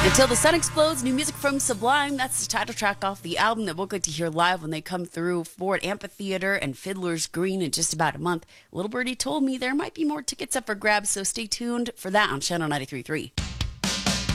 Until the Sun Explodes, new music from Sublime. That's the title track off the album that we'll get to hear live when they come through Ford Amphitheater and Fiddler's Green in just about a month. Little Birdie told me there might be more tickets up for grabs, so stay tuned for that on Channel 93.3.